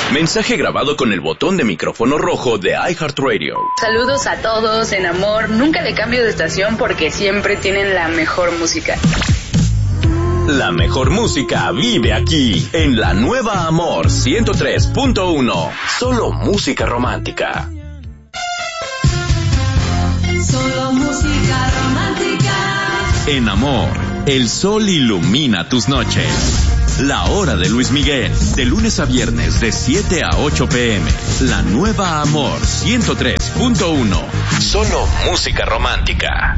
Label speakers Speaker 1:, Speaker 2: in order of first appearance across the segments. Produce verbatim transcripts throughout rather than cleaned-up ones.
Speaker 1: Mensaje grabado con el botón de micrófono rojo de iHeartRadio.
Speaker 2: Saludos a todos en amor. Nunca le cambio de estación porque siempre tienen la mejor música.
Speaker 1: La mejor música vive aquí, en la nueva Amor ciento tres punto uno. Solo música romántica.
Speaker 3: Solo música romántica.
Speaker 1: En Amor, el sol ilumina tus noches. La hora de Luis Miguel, de lunes a viernes de siete a ocho pm. La nueva Amor ciento tres punto uno. Solo música romántica.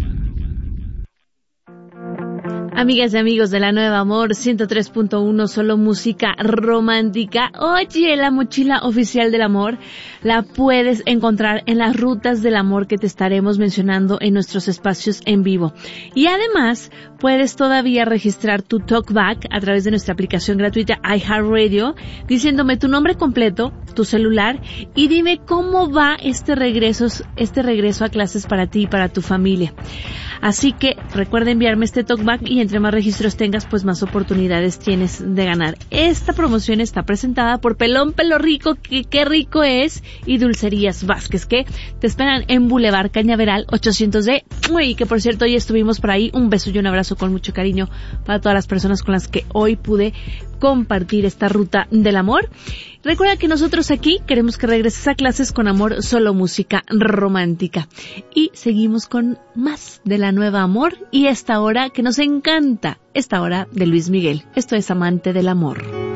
Speaker 4: Amigas y amigos de la Nueva Amor ciento tres punto uno, solo música romántica. Oye, la mochila oficial del amor la puedes encontrar en las rutas del amor que te estaremos mencionando en nuestros espacios en vivo. Y además, puedes todavía registrar tu talkback a través de nuestra aplicación gratuita iHeartRadio, diciéndome tu nombre completo, tu celular, y dime cómo va este regreso, este regreso a clases para ti y para tu familia. Así que recuerda enviarme este talkback y entre más registros tengas, pues más oportunidades tienes de ganar. Esta promoción está presentada por Pelón Pelo Rico, que qué rico es, y Dulcerías Vázquez, que te esperan en Boulevard Cañaveral ochocientos D. Y que por cierto, hoy estuvimos por ahí. Un beso y un abrazo con mucho cariño para todas las personas con las que hoy pude compartir esta ruta del amor. Recuerda que nosotros aquí queremos que regreses a clases con amor, solo música romántica. Y seguimos con más de la Nueva Amor y esta hora que nos encanta, esta hora de Luis Miguel. Esto es Amante del Amor.